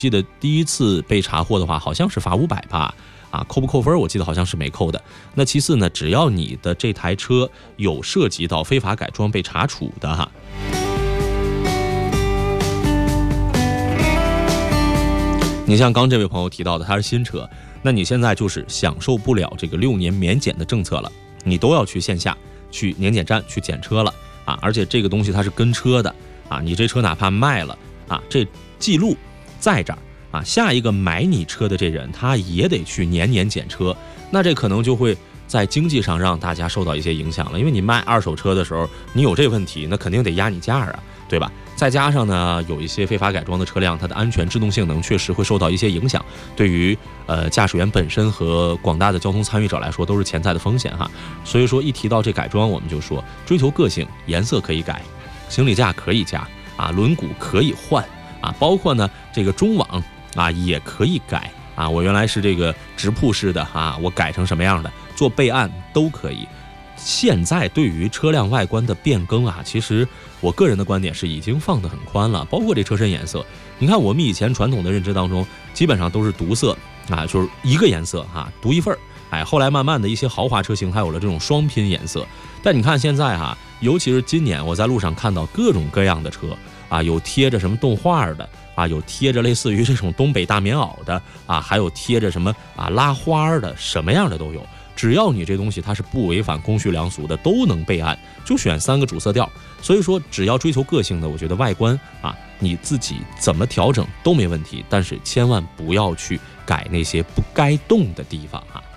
记得第一次被查获的话，好像是罚500吧。扣不扣分？我记得好像是没扣的。那其次呢，只要你的这台车有涉及到非法改装被查处的哈。你像刚这位朋友提到的，他是新车，那你现在就是享受不了这个6年免检的政策了，你都要去线下去年检站去检车了而且这个东西它是跟车的你这车哪怕卖了这记录在这儿下一个买你车的这人他也得去年年检车，那这可能就会在经济上让大家受到一些影响了，因为你卖二手车的时候你有这问题，那肯定得压你价对吧？再加上呢，有一些非法改装的车辆，它的安全制动性能确实会受到一些影响，对于驾驶员本身和广大的交通参与者来说都是潜在的风险哈。所以说一提到这改装，我们就说追求个性，颜色可以改，行李架可以加轮毂可以换包括呢这个中网也可以改我原来是这个直瀑式的我改成什么样的，做备案都可以。现在对于车辆外观的变更其实我个人的观点是已经放得很宽了，包括这车身颜色。你看我们以前传统的认知当中，基本上都是独色就是一个颜色独一份后来慢慢的一些豪华车型它有了这种双拼颜色。但你看现在尤其是今年我在路上看到各种各样的车有贴着什么动画的有贴着类似于这种东北大棉袄的还有贴着什么拉花的，什么样的都有。只要你这东西它是不违反公序良俗的，都能备案，就选3个主色调。所以说只要追求个性的，我觉得外观你自己怎么调整都没问题，但是千万不要去改那些不该动的地方